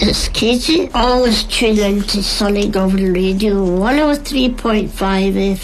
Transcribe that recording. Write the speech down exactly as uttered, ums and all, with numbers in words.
It's Katie, always tune in to Sunny Govan Radio, one oh three point five F